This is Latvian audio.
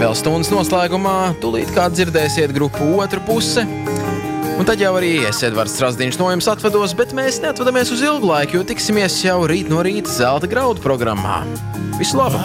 Vēl stundas noslēgumā tūlīt kā dzirdēsiet grupu Otra puse. Un tad jau arī es, Edvards Strasdiņš, no jums atvados, bet mēs neatvadamies uz ilgu laiku, jo tiksimies jau rīt no rīta Zelta graudu programmā. Visu labu!